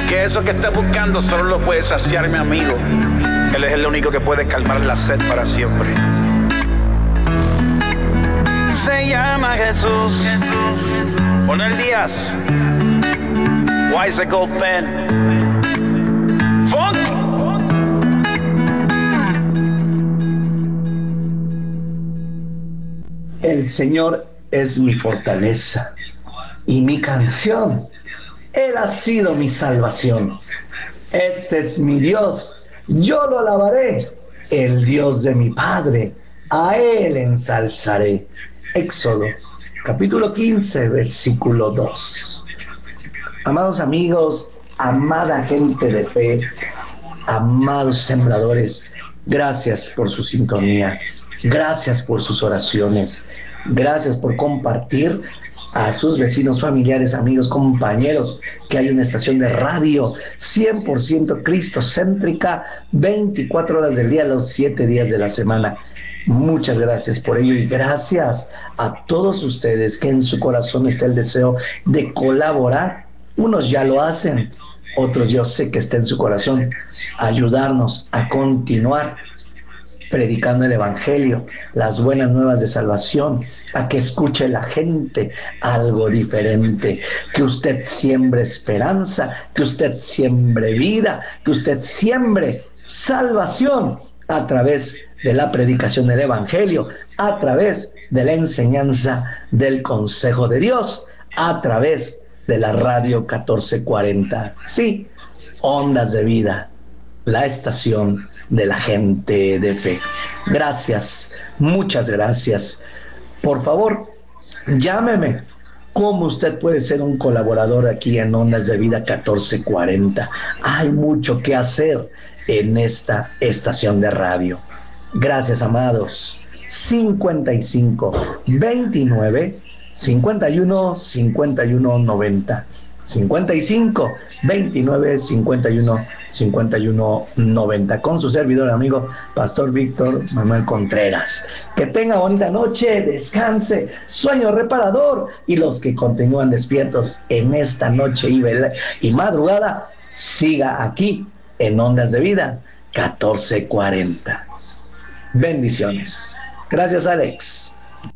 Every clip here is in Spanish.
Que eso que estás buscando solo lo puede saciar mi amigo. Él es el único que puede calmar la sed para siempre. Se llama Jesús. Onel Díaz. Wise Gold Pen. Funk. El Señor es mi fortaleza y mi canción. Él ha sido mi salvación. Este es mi Dios, yo lo alabaré. El Dios de mi Padre, a Él ensalzaré. Éxodo, capítulo 15, versículo 2. Amados amigos, amada gente de fe, amados sembradores, gracias por su sintonía, gracias por sus oraciones, gracias por compartir a sus vecinos, familiares, amigos, compañeros, que hay una estación de radio 100% cristocéntrica, 24 horas del día, los 7 días de la semana. Muchas gracias por ello y gracias a todos ustedes que en su corazón está el deseo de colaborar. Unos ya lo hacen, otros yo sé que está en su corazón ayudarnos a continuar predicando el Evangelio, las buenas nuevas de salvación, a que escuche la gente algo diferente, que usted siembre esperanza, que usted siembre vida, que usted siembre salvación a través de la predicación del Evangelio, a través de la enseñanza del consejo de Dios, a través de la radio 1440. Sí, Ondas de Vida, la estación de la gente de fe. Gracias, muchas gracias. Por favor, llámeme. ¿Cómo usted puede ser un colaborador aquí en Ondas de Vida 1440? Hay mucho que hacer en esta estación de radio. Gracias, amados. 55 29 51 51 90. 55 29 51 51 90 con su servidor amigo Pastor Víctor Manuel Contreras. Que tenga bonita noche, descanse, sueño reparador, y los que continúan despiertos en esta noche y madrugada, siga aquí en Ondas de Vida 1440. Bendiciones. Gracias, Alex.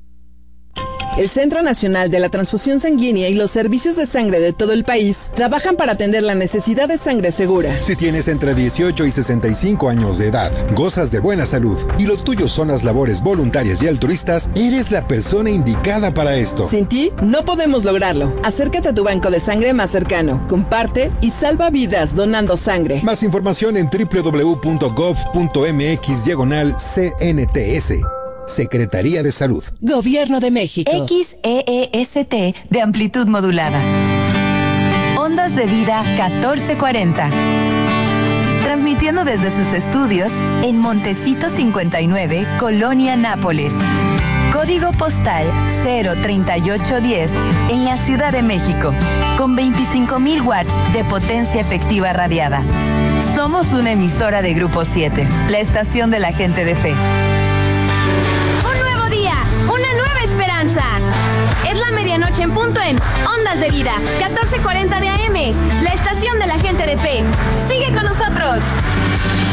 El Centro Nacional de la Transfusión Sanguínea y los servicios de sangre de todo el país trabajan para atender la necesidad de sangre segura. Si tienes entre 18 y 65 años de edad, gozas de buena salud y lo tuyo son las labores voluntarias y altruistas, eres la persona indicada para esto. Sin ti, no podemos lograrlo. Acércate a tu banco de sangre más cercano, comparte y salva vidas donando sangre. Más información en www.gov.mx/CNTS. Secretaría de Salud. Gobierno de México. XEEST de amplitud modulada. Ondas de Vida 1440. Transmitiendo desde sus estudios en Montecito 59, Colonia Nápoles. Código postal 03810 en la Ciudad de México. Con 25,000 watts de potencia efectiva radiada. Somos una emisora de Grupo 7, la estación de la gente de fe. Una nueva esperanza. Es la medianoche en punto en Ondas de Vida, 1440 de AM, la estación de la gente de fe. Sigue con nosotros.